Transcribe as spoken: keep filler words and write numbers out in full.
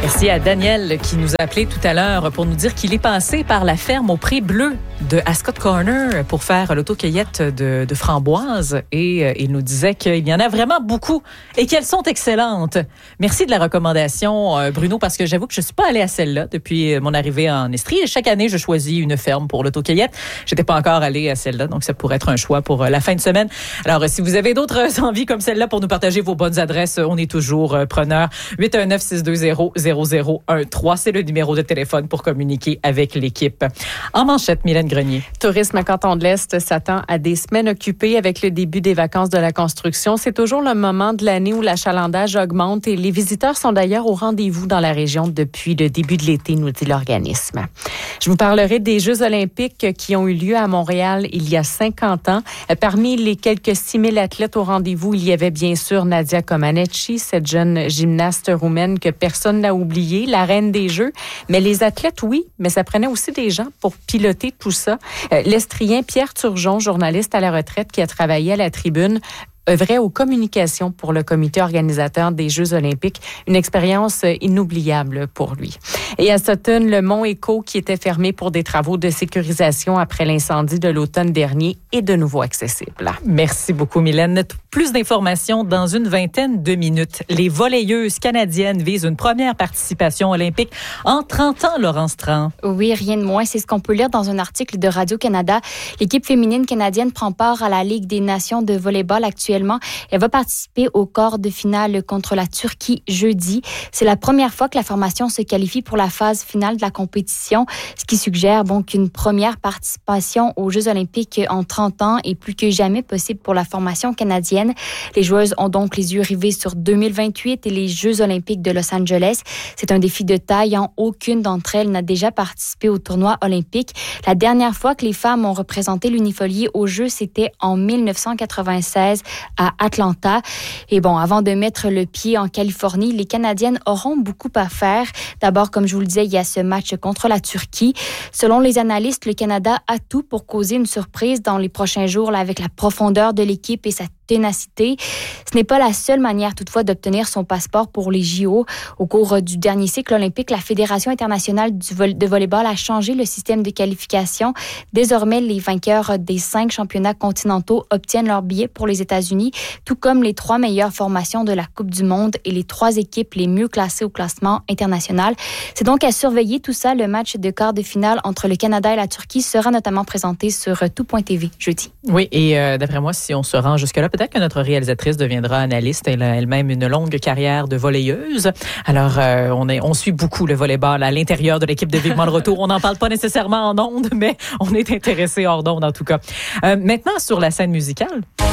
Merci à Daniel qui nous a appelé tout à l'heure pour nous dire qu'il est passé par la ferme au Pré Bleu de Ascot Corner pour faire l'autocueillette de, de framboises et euh, il nous disait qu'il y en a vraiment beaucoup et qu'elles sont excellentes. Merci de la recommandation, euh, Bruno, parce que j'avoue que je ne suis pas allée à celle-là depuis mon arrivée en Estrie. Chaque année, je choisis une ferme pour l'autocueillette. Je n'étais pas encore allée à celle-là, donc ça pourrait être un choix pour euh, la fin de semaine. Alors, si vous avez d'autres envies comme celle-là pour nous partager vos bonnes adresses, on est toujours euh, preneurs. huit un neuf six deux zéro zéro zéro un trois, c'est le numéro de téléphone pour communiquer avec l'équipe. En manchette, Mylène Grenier. Tourisme Canton de l'Est s'attend à des semaines occupées avec le début des vacances de la construction. C'est toujours le moment de l'année où l'achalandage augmente et les visiteurs sont d'ailleurs au rendez-vous dans la région depuis le début de l'été, nous dit l'organisme. Je vous parlerai des Jeux olympiques qui ont eu lieu à Montréal il y a cinquante ans. Parmi les quelques six mille athlètes au rendez-vous, il y avait bien sûr Nadia Comaneci, cette jeune gymnaste roumaine que personne n'a oubliée, la reine des Jeux. Mais les athlètes, oui, mais ça prenait aussi des gens pour piloter tout ça. Euh, L'Estrien Pierre Turgeon, journaliste à la retraite qui a travaillé à la Tribune, œuvrait aux communications pour le comité organisateur des Jeux olympiques. Une expérience inoubliable pour lui. Et à Sutton, le mont Écho, qui était fermé pour des travaux de sécurisation après l'incendie de l'automne dernier, est de nouveau accessible. Merci beaucoup, Mylène. Plus d'informations dans une vingtaine de minutes. Les volleyeuses canadiennes visent une première participation olympique en trente ans, Laurence Tran. Oui, rien de moins. C'est ce qu'on peut lire dans un article de Radio-Canada. L'équipe féminine canadienne prend part à la Ligue des nations de volleyball actuellement. Elle va participer au quart de finale contre la Turquie jeudi. C'est la première fois que la formation se qualifie pour la phase finale de la compétition, ce qui suggère bon, qu'une première participation aux Jeux olympiques en trente ans est plus que jamais possible pour la formation canadienne. Les joueuses ont donc les yeux rivés sur deux mille vingt-huit et les Jeux olympiques de Los Angeles. C'est un défi de taille. Hein. Aucune d'entre elles n'a déjà participé au tournoi olympique. La dernière fois que les femmes ont représenté l'unifolié aux Jeux, c'était en dix-neuf cent quatre-vingt-seize à Atlanta. Et bon, avant de mettre le pied en Californie, les Canadiennes auront beaucoup à faire. D'abord, comme je vous le disais, il y a ce match contre la Turquie. Selon les analystes, le Canada a tout pour causer une surprise dans les prochains jours là, avec la profondeur de l'équipe et sa ténacité. Ce n'est pas la seule manière toutefois d'obtenir son passeport pour les J O. Au cours du dernier cycle olympique, la Fédération internationale du vo- de volleyball a changé le système de qualification. Désormais, les vainqueurs des cinq championnats continentaux obtiennent leur billet pour les États-Unis, tout comme les trois meilleures formations de la Coupe du Monde et les trois équipes les mieux classées au classement international. C'est donc à surveiller tout ça. Le match de quart de finale entre le Canada et la Turquie sera notamment présenté sur tout point t v jeudi. Oui, et euh, d'après moi, si on se rend jusque-là, peut-être que notre réalisatrice deviendra analyste. Elle a elle-même une longue carrière de volleyeuse. Alors, euh, on, est, on suit beaucoup le volleyball à l'intérieur de l'équipe de Vivement le Retour. On n'en parle pas nécessairement en ondes, mais on est intéressé hors d'ondes en tout cas. Euh, maintenant, sur la scène musicale.